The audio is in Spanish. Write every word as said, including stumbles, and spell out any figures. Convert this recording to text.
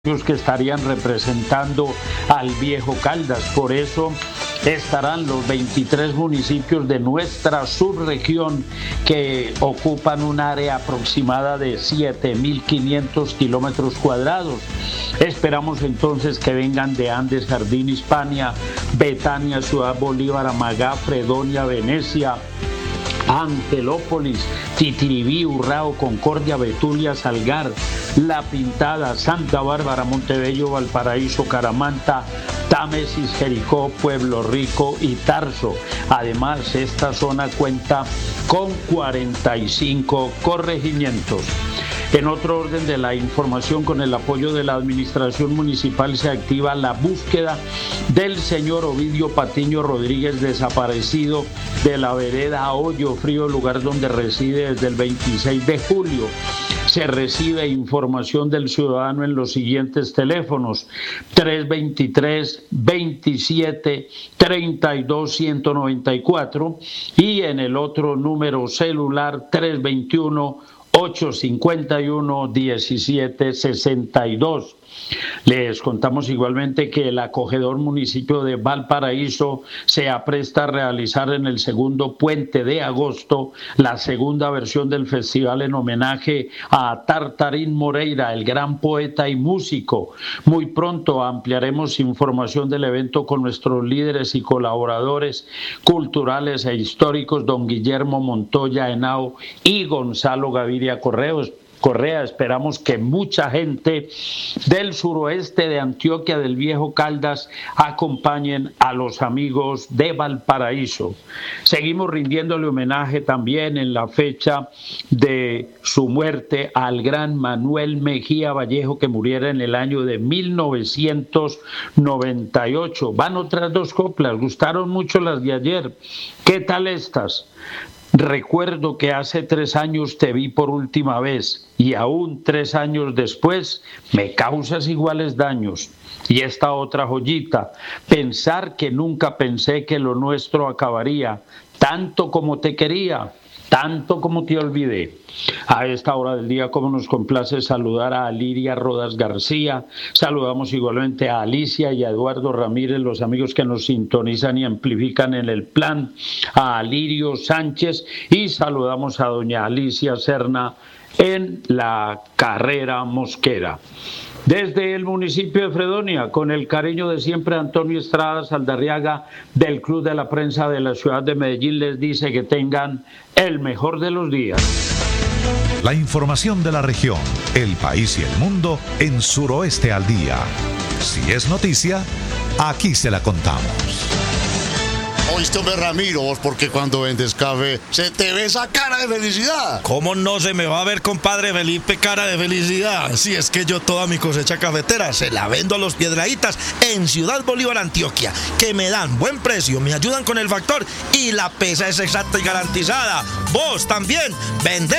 que estarían representando al Viejo Caldas. Por eso estarán los veintitrés municipios de nuestra subregión que ocupan un área aproximada de siete mil quinientos kilómetros cuadrados. Esperamos entonces que vengan de Andes, Jardín, Hispania, Betania, Ciudad Bolívar, Amagá, Fredonia, Venecia, Angelópolis, Titiribí, Urrao, Concordia, Betulia, Salgar, La Pintada, Santa Bárbara, Montebello, Valparaíso, Caramanta, Támesis, Jericó, Pueblo Rico y Tarso. Además, esta zona cuenta con cuarenta y cinco corregimientos. En otro orden de la información, con el apoyo de la administración municipal se activa la búsqueda del señor Ovidio Patiño Rodríguez, desaparecido de la vereda Hoyo Frío, lugar donde reside desde el veintiséis de julio. Se recibe información del ciudadano en los siguientes teléfonos: tres veintitrés, veintisiete, treinta y dos, ciento noventa y cuatro y en el otro número celular tres veintiuno, ochocientos cincuenta y uno, diecisiete sesenta y dos. Les contamos igualmente que el acogedor municipio de Valparaíso se apresta a realizar en el segundo puente de agosto la segunda versión del festival en homenaje a Tartarín Moreira, el gran poeta y músico. Muy pronto ampliaremos información del evento con nuestros líderes y colaboradores culturales e históricos, don Guillermo Montoya Henao y Gonzalo Gaviria Correos. Correa. Esperamos que mucha gente del suroeste de Antioquia, del Viejo Caldas, acompañen a los amigos de Valparaíso. Seguimos rindiéndole homenaje también en la fecha de su muerte al gran Manuel Mejía Vallejo, que muriera en el año de mil novecientos noventa y ocho. Van otras dos coplas, gustaron mucho las de ayer. ¿Qué tal estas? Recuerdo que hace tres años te vi por última vez y aún tres años después me causas iguales daños. Y esta otra joyita: pensar que nunca pensé que lo nuestro acabaría, tanto como te quería, tanto como te olvidé. A esta hora del día, como nos complace saludar a Aliria Rodas García, saludamos igualmente a Alicia y a Eduardo Ramírez, los amigos que nos sintonizan y amplifican en el plan, a Alirio Sánchez, y saludamos a doña Alicia Serna en la Carrera Mosquera. Desde el municipio de Fredonia, con el cariño de siempre, Antonio Estrada Saldarriaga del Club de la Prensa de la ciudad de Medellín les dice que tengan el mejor de los días. La información de la región, el país y el mundo en Suroeste al Día. Si es noticia, aquí se la contamos. Oíste, hombre, Ramiro, vos, porque cuando vendes café se te ve esa cara de felicidad. ¿Cómo no se me va a ver, compadre Felipe, cara de felicidad? Si es que yo toda mi cosecha cafetera se la vendo a los Piedrahítas en Ciudad Bolívar, Antioquia, que me dan buen precio, me ayudan con el factor y la pesa es exacta y garantizada. Vos también, vende